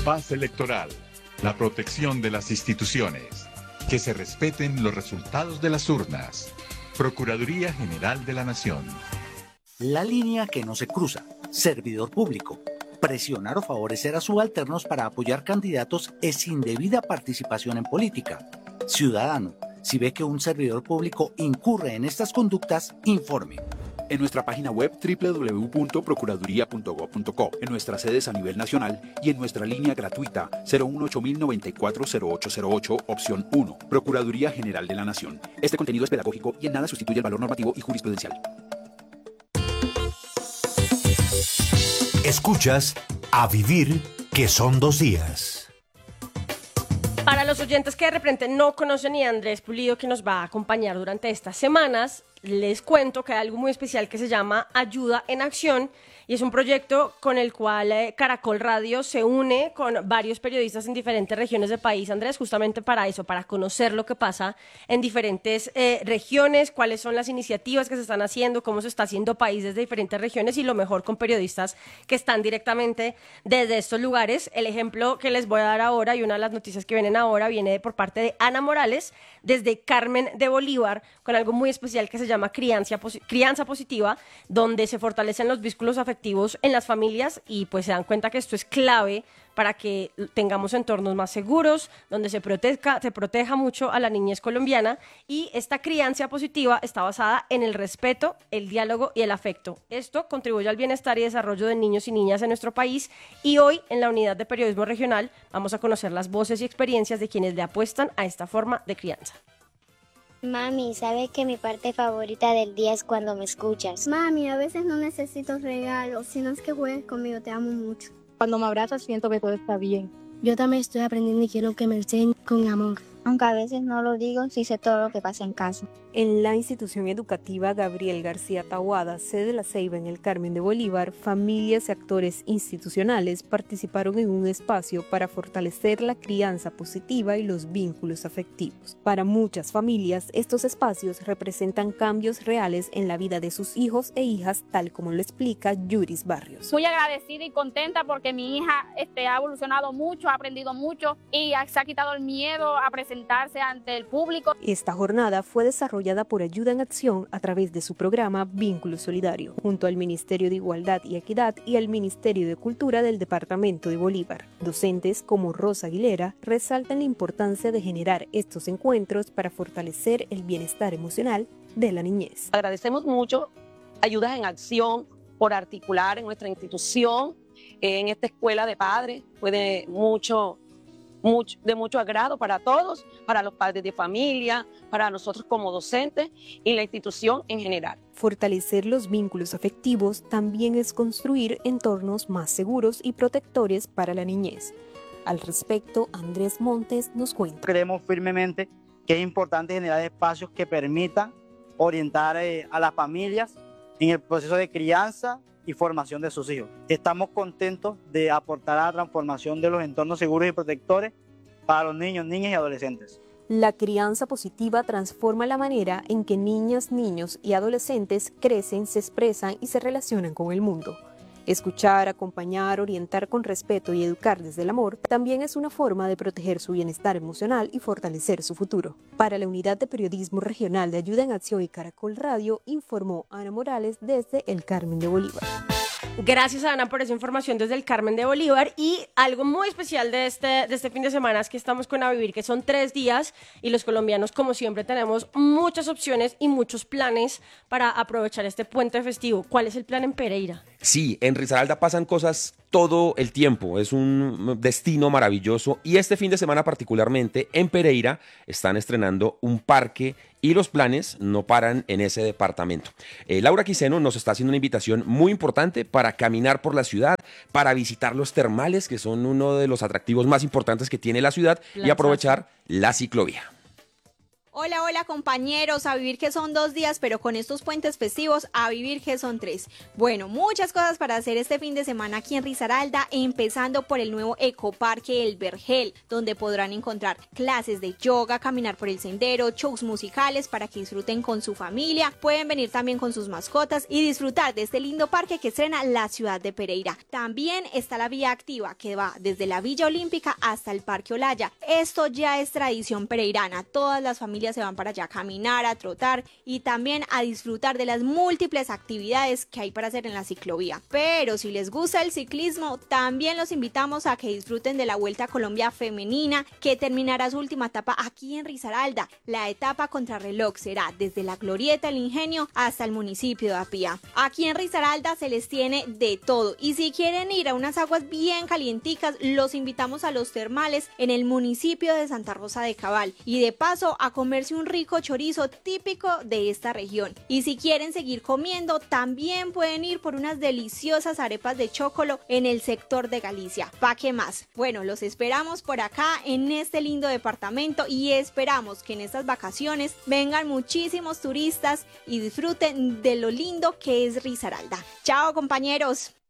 Paz electoral, la protección de las instituciones, que se respeten los resultados de las urnas. Procuraduría General de la Nación. La línea que no se cruza. Servidor público. Presionar o favorecer a subalternos para apoyar candidatos es indebida participación en política. Ciudadano, si ve que un servidor público incurre en estas conductas, informe. En nuestra página web www.procuraduría.gov.co, en nuestras sedes a nivel nacional y en nuestra línea gratuita 018-094-0808, opción 1. Procuraduría General de la Nación. Este contenido es pedagógico y en nada sustituye el valor normativo y jurisprudencial. Escuchas A Vivir, que son 2 días. Para los oyentes que de repente no conocen a Andrés Pulido, que nos va a acompañar durante estas semanas, les cuento que hay algo muy especial que se llama Ayuda en Acción, y es un proyecto con el cual Caracol Radio se une con varios periodistas en diferentes regiones del país, Andrés, justamente para eso, para conocer lo que pasa en diferentes regiones, cuáles son las iniciativas que se están haciendo, cómo se está haciendo país desde diferentes regiones y lo mejor con periodistas que están directamente desde estos lugares. El ejemplo que les voy a dar ahora y una de las noticias que vienen ahora viene por parte de Ana Morales desde Carmen de Bolívar con algo muy especial que se llama crianza positiva, donde se fortalecen los vínculos afectivos en las familias y pues se dan cuenta que esto es clave para que tengamos entornos más seguros, donde se proteja mucho a la niñez colombiana, y esta crianza positiva está basada en el respeto, el diálogo y el afecto. Esto contribuye al bienestar y desarrollo de niños y niñas en nuestro país, y hoy en la unidad de periodismo regional vamos a conocer las voces y experiencias de quienes le apuestan a esta forma de crianza. Mami, ¿sabes que mi parte favorita del día es cuando me escuchas? Mami, a veces no necesito regalos, sino es que juegues conmigo, te amo mucho. Cuando me abrazas siento que todo está bien. Yo también estoy aprendiendo y quiero que me enseñen con amor. Aunque a veces no lo digo, sí sé todo lo que pasa en casa. En la institución educativa Gabriel García Tahuada, sede de La Ceiba en el Carmen de Bolívar, familias y actores institucionales participaron en un espacio para fortalecer la crianza positiva y los vínculos afectivos. Para muchas familias, estos espacios representan cambios reales en la vida de sus hijos e hijas, tal como lo explica Yuris Barrios. Muy agradecida y contenta porque mi hija ha evolucionado mucho, ha aprendido mucho y se ha quitado el miedo a presentarse ante el público. Esta jornada fue desarrollada por Ayuda en Acción a través de su programa Vínculo Solidario, junto al Ministerio de Igualdad y Equidad y al Ministerio de Cultura del Departamento de Bolívar. Docentes como Rosa Aguilera resaltan la importancia de generar estos encuentros para fortalecer el bienestar emocional de la niñez. Agradecemos mucho Ayudas en Acción por articular en nuestra institución, en esta escuela de padres, fue de mucho agrado para todos, para los padres de familia, para nosotros como docentes y la institución en general. Fortalecer los vínculos afectivos también es construir entornos más seguros y protectores para la niñez. Al respecto, Andrés Montes nos cuenta. Creemos firmemente que es importante generar espacios que permitan orientar a las familias en el proceso de crianza y formación de sus hijos. Estamos contentos de aportar a la transformación de los entornos seguros y protectores para los niños, niñas y adolescentes. La crianza positiva transforma la manera en que niñas, niños y adolescentes crecen, se expresan y se relacionan con el mundo. Escuchar, acompañar, orientar con respeto y educar desde el amor también es una forma de proteger su bienestar emocional y fortalecer su futuro. Para la Unidad de Periodismo Regional de Ayuda en Acción y Caracol Radio, informó Ana Morales desde el Carmen de Bolívar. Gracias, Ana, por esa información desde el Carmen de Bolívar. Y algo muy especial de este fin de semana es que estamos con A Vivir, que son 3 días, y los colombianos, como siempre, tenemos muchas opciones y muchos planes para aprovechar este puente festivo. ¿Cuál es el plan en Pereira? Sí, en Risaralda pasan cosas todo el tiempo, es un destino maravilloso, y este fin de semana particularmente en Pereira están estrenando un parque y los planes no paran en ese departamento. Laura Quiseno nos está haciendo una invitación muy importante para caminar por la ciudad, para visitar los termales, que son uno de los atractivos más importantes que tiene la ciudad, y aprovechar la ciclovía. Hola, hola compañeros, a vivir que son 2 días, pero con estos puentes festivos, a vivir que son 3. Bueno, muchas cosas para hacer este fin de semana aquí en Risaralda, empezando por el nuevo ecoparque El Vergel, donde podrán encontrar clases de yoga, caminar por el sendero, shows musicales para que disfruten con su familia, pueden venir también con sus mascotas y disfrutar de este lindo parque que estrena la ciudad de Pereira. También está la vía activa que va desde la Villa Olímpica hasta el Parque Olaya. Esto ya es tradición pereirana, todas las familias se van para allá a caminar, a trotar y también a disfrutar de las múltiples actividades que hay para hacer en la ciclovía. Pero si les gusta el ciclismo, también los invitamos a que disfruten de la Vuelta a Colombia femenina, que terminará su última etapa aquí en Risaralda. La etapa contrarreloj será desde la Glorieta del Ingenio hasta el municipio de Apía. Aquí en Risaralda se les tiene de todo y si quieren ir a unas aguas bien calienticas, los invitamos a los termales en el municipio de Santa Rosa de Cabal y de paso a comerse un rico chorizo típico de esta región. Y si quieren seguir comiendo, también pueden ir por unas deliciosas arepas de chocolo en el sector de Galicia. ¿Pa' qué más? Bueno, los esperamos por acá en este lindo departamento y esperamos que en estas vacaciones vengan muchísimos turistas y disfruten de lo lindo que es Risaralda. ¡Chao, compañeros!